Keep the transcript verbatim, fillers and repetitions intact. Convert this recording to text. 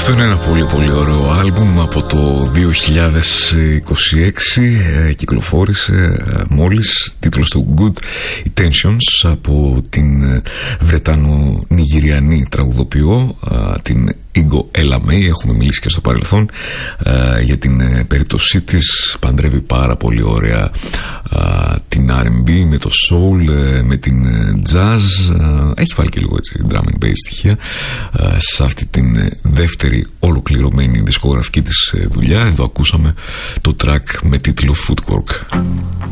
Αυτό είναι ένα πολύ πολύ ωραίο άλμπουμ από το δύο χιλιάδες είκοσι έξι, ε, κυκλοφόρησε ε, μόλις, τίτλος του Good Intentions, από την Βρετανο-Νιγηριανή τραγουδοποιό, ε, την Ίγκο Ελαμέη. Έχουμε μιλήσει και στο παρελθόν ε, για την ε, περίπτωσή της. Παντρεύει πάρα πολύ ωραία ε, την αρ εν μπι με το soul, ε, με την ε, jazz. Ε, έχει βάλει και λίγο έτσι drum and bass στοιχεία ε, σε αυτή την ε, δεύτερη ολοκληρωμένη δισκογραφική της ε, δουλειά. Εδώ ακούσαμε το track με τίτλο Footwork.